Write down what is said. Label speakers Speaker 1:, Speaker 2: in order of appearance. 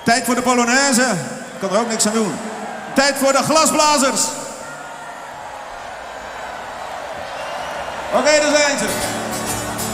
Speaker 1: Tijd voor de Polonaise. Ik kan er ook niks aan doen. Tijd voor de glasblazers. Oké, daar zijn ze.